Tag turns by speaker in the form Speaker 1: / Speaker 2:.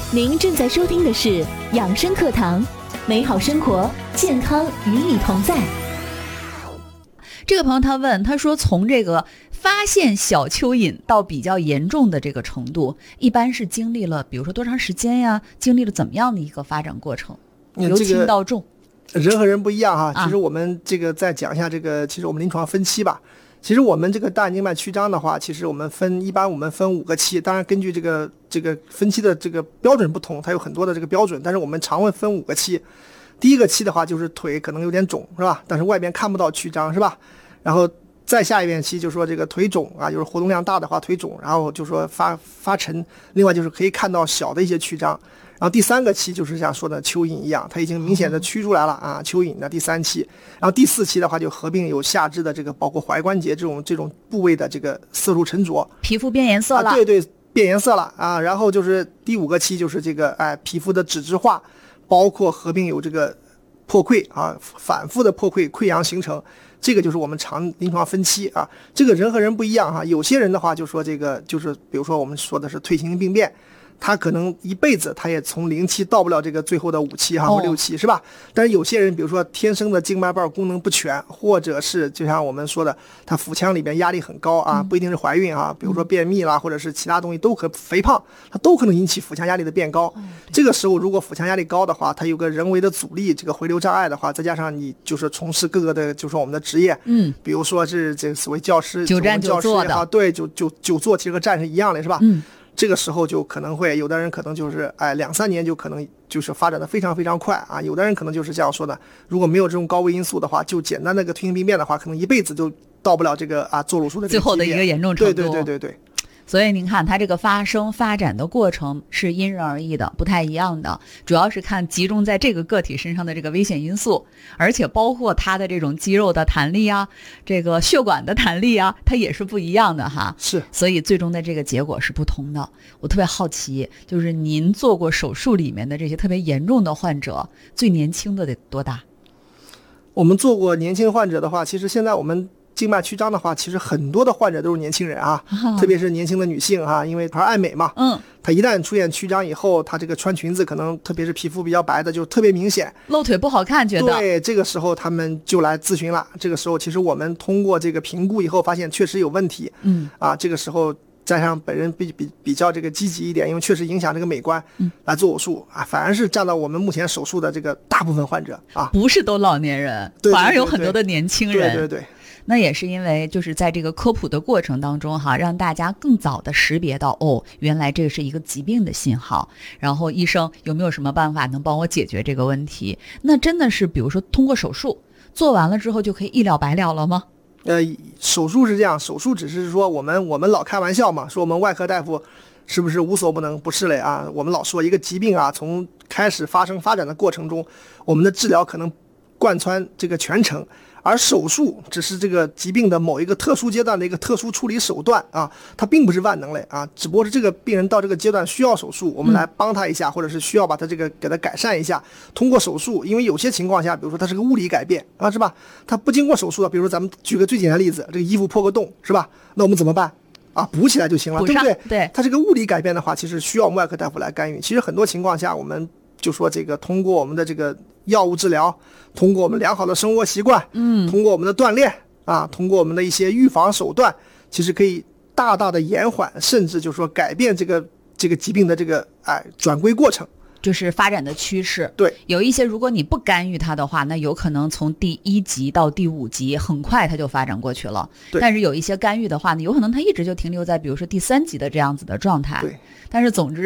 Speaker 1: 您正在收听的是养生课堂，美好生活，健康与你同在。
Speaker 2: 这个朋友他问，他说从这个发现小蚯蚓到比较严重的这个程度，一般是经历了比如说多长时间呀？经历了怎么样的一个发展过程？由轻到重。
Speaker 3: 人和人不一样哈，其实我们这个再讲一下这个，其实我们临床分期吧。其实我们这个大静脉曲张的话，其实一般我们分5个期，当然根据这个分期的这个标准不同，它有很多的这个标准，但是我们常分5个期。第一个期的话就是腿可能有点肿是吧，但是外边看不到曲张是吧，然后再下一遍期就说这个腿肿啊，就是活动量大的话腿肿，然后就说发沉，另外就是可以看到小的一些曲张。然后第3个期就是像说的蚯蚓一样，它已经明显的驱出来了啊，蚯蚓的第3期。然后第4期的话就合并有下肢的这个包括踝关节这种部位的这个色素沉着，
Speaker 2: 皮肤变颜色了，
Speaker 3: 对对，变颜色了啊。然后就是第5个期就是这个皮肤的脂质化，包括合并有这个破溃啊，反复的破溃溃疡形成，这个就是我们常临床分期啊。这个人和人不一样哈，有些人的话就说这个就是比如说我们说的是退行性病变，他可能一辈子他也从0期到不了这个最后的5期哈或6期是吧？但是有些人比如说天生的静脉瓣功能不全，或者是就像我们说的他腹腔里边压力很高啊，不一定是怀孕啊，比如说便秘啦，或者是其他东西肥胖，它都可能引起腹腔压力的变高。这个时候如果腹腔压力高的话，它有个人为的阻力，这个回流障碍的话，再加上你就是从事各个的就是我们的职业，比如说是这个所谓教师
Speaker 2: 久站久坐的，
Speaker 3: 对，久坐其实和站是一样的是吧？这个时候就可能会有的人可能就是2-3年就可能就是发展的非常非常快啊，有的人可能就是这样说的，如果没有这种高危因素的话，就简单的个退行病变的话，可能一辈子就到不了这个做手术的
Speaker 2: 最后的一个严重程度。
Speaker 3: 对。
Speaker 2: 所以您看它这个发展的过程是因人而异的，不太一样的，主要是看集中在这个个体身上的这个危险因素，而且包括它的这种肌肉的弹力啊，这个血管的弹力啊，它也是不一样的哈。
Speaker 3: 是，
Speaker 2: 所以最终的这个结果是不同的。我特别好奇，就是您做过手术里面的这些特别严重的患者，最年轻的得多大？
Speaker 3: 我们做过年轻患者的话，其实现在我们静脉曲张的话，其实很多的患者都是年轻人啊，特别是年轻的女性啊，因为她爱美嘛，她一旦出现曲张以后，她这个穿裙子可能特别是皮肤比较白的就特别明显，
Speaker 2: 露腿不好看，觉得
Speaker 3: 对，这个时候他们就来咨询了。这个时候其实我们通过这个评估以后发现确实有问题，这个时候加上本人比较这个积极一点，因为确实影响这个美观，来做手术啊，反而是占到我们目前手术的这个大部分患者啊，
Speaker 2: 不是都老年人，反而有很多的年轻人，
Speaker 3: 对。
Speaker 2: 那也是因为就是在这个科普的过程当中哈，让大家更早的识别到原来这是一个疾病的信号，然后医生有没有什么办法能帮我解决这个问题？那真的是比如说通过手术做完了之后就可以一了百了了吗？
Speaker 3: 手术是这样，手术只是说我们老开玩笑嘛，说我们外科大夫是不是无所不能？不是嘞啊，我们老说一个疾病啊，从开始发展的过程中，我们的治疗可能贯穿这个全程。而手术只是这个疾病的某一个特殊阶段的一个特殊处理手段啊，它并不是万能嘞啊，只不过是这个病人到这个阶段需要手术，我们来帮他一下，或者是需要把他这个给他改善一下，通过手术，因为有些情况下，比如说它是个物理改变啊，是吧？它不经过手术的，比如说咱们举个最简单的例子，这个衣服破个洞是吧？那我们怎么办？补起来就行了，对不对？
Speaker 2: 对，
Speaker 3: 它这个物理改变的话，其实需要我们外科大夫来干预。其实很多情况下，我们就说这个通过我们的这个药物治疗，通过我们良好的生活习惯，通过我们的锻炼啊，通过我们的一些预防手段，其实可以大大的延缓，甚至就是说改变这个疾病的这个转归过程。
Speaker 2: 就是发展的趋势。
Speaker 3: 对，
Speaker 2: 有一些如果你不干预它的话，那有可能从第1级到第5级很快它就发展过去了。但是有一些干预的话呢，有可能它一直就停留在比如说第3级的这样子的状态。
Speaker 3: 对，
Speaker 2: 但是总之